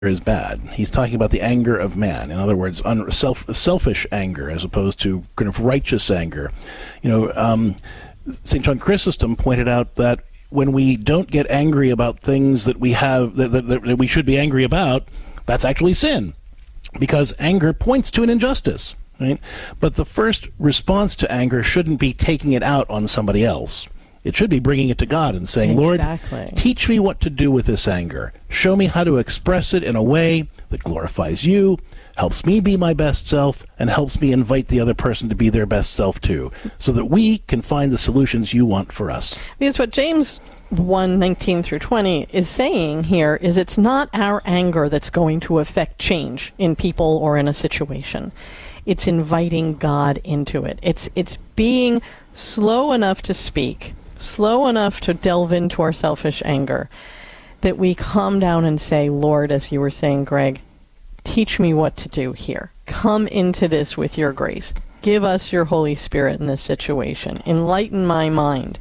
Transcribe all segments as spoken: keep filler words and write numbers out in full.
is bad. He's talking about the anger of man. In other words, un- self, selfish anger as opposed to kind of righteous anger. You know, um, Saint John Chrysostom pointed out that when we don't get angry about things that we have that, that, that we should be angry about, that's actually sin, because anger points to an injustice, right? But the first response to anger shouldn't be taking it out on somebody else. It should be bringing it to God and saying, exactly. Lord, teach me what to do with this anger. Show me how to express it in a way that glorifies you, helps me be my best self, and helps me invite the other person to be their best self too, so that we can find the solutions you want for us. Because what James one, nineteen through twenty is saying here is it's not our anger that's going to affect change in people or in a situation. It's inviting God into it. It's it's being slow enough to speak, slow enough to delve into our selfish anger, that we calm down and say, Lord, as you were saying, Greg, teach me what to do here. Come into this with your grace. Give us your Holy Spirit in this situation. Enlighten my mind.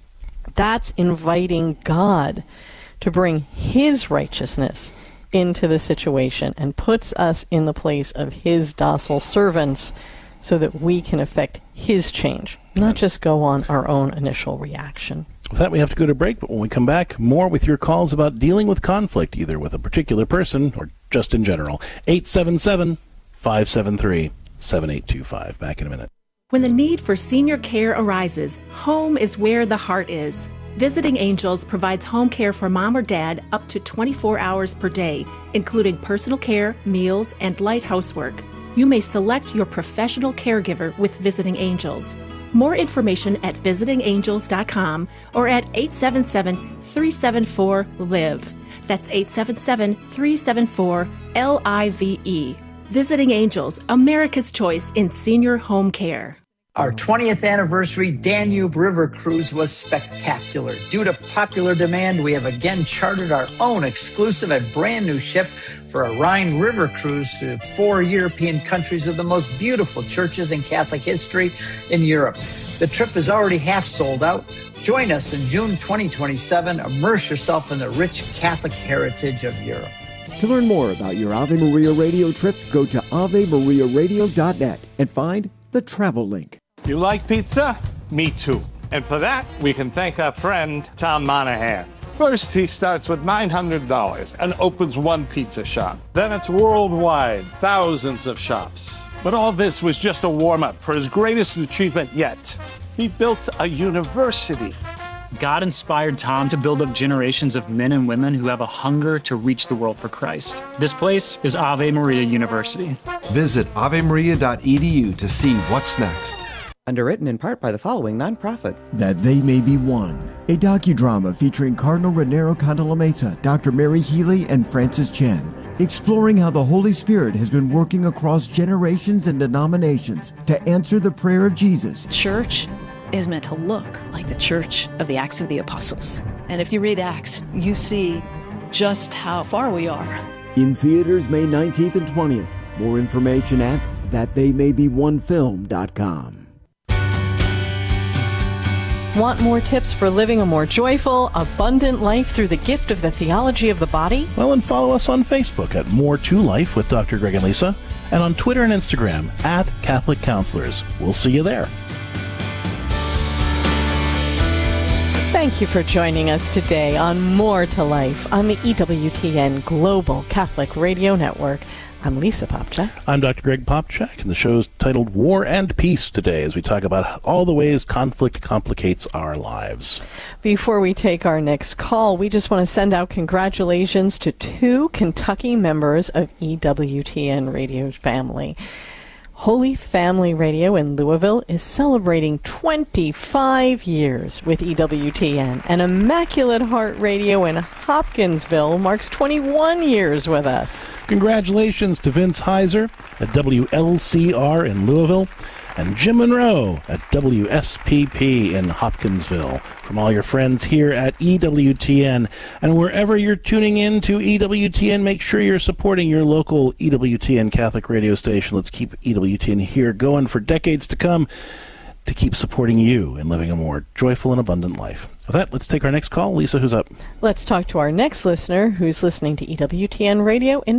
That's inviting God to bring his righteousness into the situation and puts us in the place of his docile servants so that we can affect his change, not just go on our own initial reaction. With that, we have to go to break, but when we come back, more with your calls about dealing with conflict, either with a particular person or just in general. eight seven seven, five seven three, seven eight two five. Back in a minute. When the need for senior care arises, home is where the heart is. Visiting Angels provides home care for mom or dad up to twenty-four hours per day, including personal care, meals, and light housework. You may select your professional caregiver with Visiting Angels. More information at visiting angels dot com or at eight seven seven, three seven four, L I V E. That's eight seven seven, three seven four, L I V E. Visiting Angels, America's choice in senior home care. Our twentieth anniversary Danube River Cruise was spectacular. Due to popular demand, we have again chartered our own exclusive and brand new ship for a Rhine River cruise to four European countries with the most beautiful churches in Catholic history in Europe. The trip is already half sold out. Join us in June twenty twenty-seven. Immerse yourself in the rich Catholic heritage of Europe. To learn more about your Ave Maria radio trip, go to ave maria radio dot net and find the travel link. You like pizza? Me too. And for that, we can thank our friend Tom Monahan. First, he starts with nine hundred dollars and opens one pizza shop. Then it's worldwide, thousands of shops. But all this was just a warm-up for his greatest achievement yet. He built a university. God inspired Tom to build up generations of men and women who have a hunger to reach the world for Christ. This place is Ave Maria University. Visit ave maria dot e d u to see what's next. Underwritten in part by the following nonprofit. That They May Be One, a docudrama featuring Cardinal Raniero Cantalamessa, Doctor Mary Healy, and Francis Chen, exploring how the Holy Spirit has been working across generations and denominations to answer the prayer of Jesus. Church is meant to look like the church of the Acts of the Apostles. And if you read Acts, you see just how far we are. In theaters May nineteenth and twentieth. More information at that they may be one film dot com. Want more tips for living a more joyful, abundant life through the gift of the theology of the body? Well, and follow us on Facebook at More to Life with Doctor Greg and Lisa, and on Twitter and Instagram at Catholic Counselors. We'll see you there. Thank you for joining us today on More to Life on the E W T N Global Catholic Radio Network. I'm Lisa Popchak. I'm Doctor Greg Popchak, and the show is titled War and Peace today as we talk about all the ways conflict complicates our lives. Before we take our next call, we just want to send out congratulations to two Kentucky members of E W T N Radio family. Holy Family Radio in Louisville is celebrating twenty-five years with E W T N, and Immaculate Heart Radio in Hopkinsville marks twenty-one years with us. Congratulations to Vince Heiser at W L C R in Louisville and Jim Monroe at W S P P in Hopkinsville. From all your friends here at E W T N, and wherever you're tuning in to E W T N, make sure you're supporting your local E W T N Catholic radio station. Let's keep E W T N here going for decades to come to keep supporting you in living a more joyful and abundant life. With that, let's take our next call. Lisa, who's up? Let's talk to our next listener who's listening to E W T N Radio in